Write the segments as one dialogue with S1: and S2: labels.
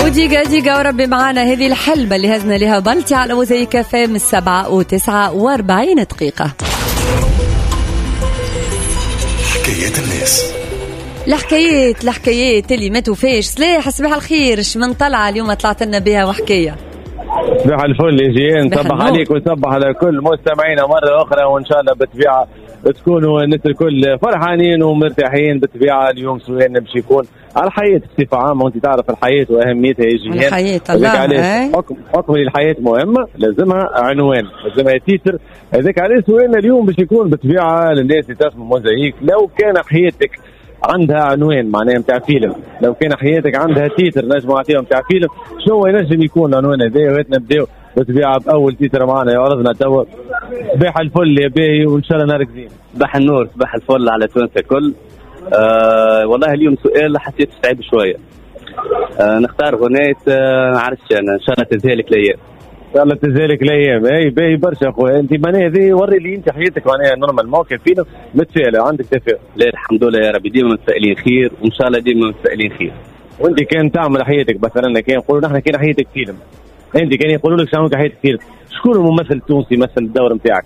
S1: ودقيقة وربي معانا هذه الحلبة اللي هزنا لها بلتي على موزايك فام 7:49 دقيقة.
S2: حكايات الناس،
S1: الحكايات اللي ما توفاش. سلاح صباح الخير، من طلعة اليوم طلعت لنا بها وحكاية.
S3: صباح الفل يا جيان، صباح عليك وصباح على كل مستمعينا مرة أخرى، وإن شاء الله بالطبيعة تكونوا الناس الكل فرحانين ومرتاحين. بالطبيعة اليوم سؤالنا باش يكون على الحياة بصفة عامة، وانت تعرف الحياة وأهميتها يا جيان.
S1: الحياة الله
S3: حكم الحياة مهمة، لازمها عنوان، لازمها تيتر. هذاك عليه سؤالنا اليوم باش يكون بالطبيعة للناس اللي تسمع موزايك. لو كان حياتك عندها عنوان معناها متاع فيلم، لو كان حياتك عندها تيتر نجم نعطيهم متاع فيلم، شنو ينجم يكون العنوان هذا؟ وهاتنا نبداو بالطبيعة بأول تيتر معنا يعرضنا توا. صباح الفل يا باهي وإن شاء الله نهارك زين.
S4: صباح النور، صباح الفل على تونس الكل. والله اليوم سؤال حسيت صعيب شوية. نختار غنية عرفتش أنا، إن شاء الله تزهلك الأيام.
S3: إن شاء الله تزهلك الأيام. أي باهي برشا أخويا، أنت معناها ذي وري لي أنت حياتك معناها نورمال موقف فينا متفائلة، عندك تفاؤل.
S4: لا الحمد لله يا ربي، ديما متفائلين خير وإن شاء الله ديما متفائلين خير.
S3: وأنت كان تعمل حياتك مثلا، كان يقولوا نحن كان حياتك فيلم، أنت كان يقولوا لك شنو حياتك فيلم، شكون الممثل التونسي مثل الدور نتاعك؟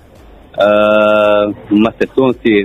S4: ممثل تونسي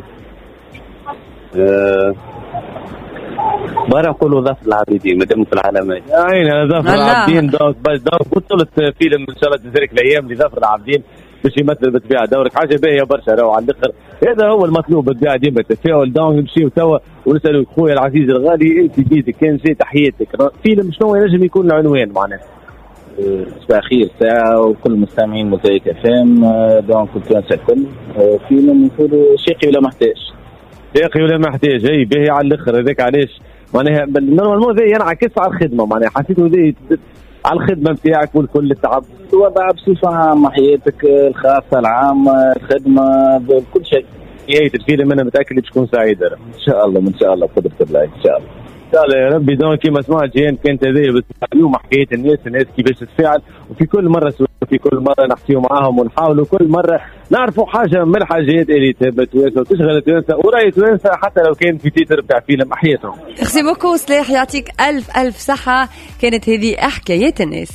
S4: برا نقولوا ظفر العابدين مادام في العالمين.
S3: عين ظفر العابدين دور بطولة فيلم ان شاء الله تزارك الايام لظفر العابدين باش يمثل بالطبيعه دورك. حاجه باهيه برشا راهو على الاخر، هذا هو المطلوب بالطبيعه، ديما التفاؤل. دونك نمشيو توا ونسالوا خويا العزيز الغالي، انت بيدك كان جات حياتك فيلم شنو ينجم يكون العنوان معناها؟
S5: صباح الخير ساعة وكل مستمعين موزايك فام. دونك تونس الكل، فيلم نقولوا شاقي ولا محتاج.
S3: شاقي ولا محتاج، اي باهي على الاخر. هذاك علاش معناها نورمالمون ذي ينعكس على الخدمه، معناها حسيتوا ذي على الخدمه نتاعك والكل التعب
S5: وضع بصفه عامه، حياتك الخاصه العامه، الخدمه، كل شيء.
S3: نهايه الفيلم انا متاكد باش تكون سعيده ان شاء الله. ان شاء الله بقدره الله ان شاء الله. ان شاء الله يا ربي. دونك كيما سمعت جيان كانت هذه اليوم حكايه الناس كيفاش تتفاعل، وفي كل مره نحكيو معاهم ونحاولوا كل مره نعرفوا حاجه من الحاجات اللي توانسه وتشغل التوانسه وراي توانسه، حتى لو كان في تيتر بتاع فيلم حياتهم.
S1: اخسي بوكو سلاح، يعطيك الف صحه. كانت هذه حكايات الناس.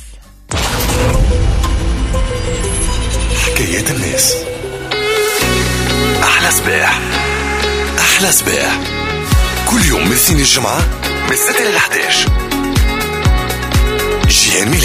S2: حكايات الناس. احلى صباح، احلى صباح كل يوم من الاثنين للجمعه من 6 ل 11. جيان